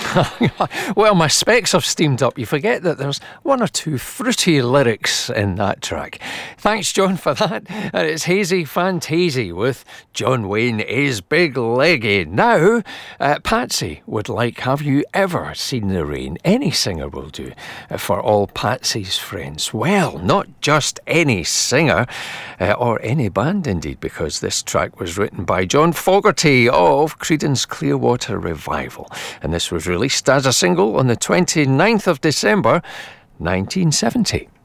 Well, my specs have steamed up. You forget that there's one or two fruity lyrics in that track. Thanks, John, for that. And it's Hazy Fantasy with John Wayne is Big Leggy. Now, Patsy would like Have You Ever Seen the Rain? Any singer will do for all Patsy's friends. Well, not just any singer or any band, indeed, because this track was written by John Fogerty of Creedence Clearwater Revival. And this was released as a single on the 29th of December, 1970.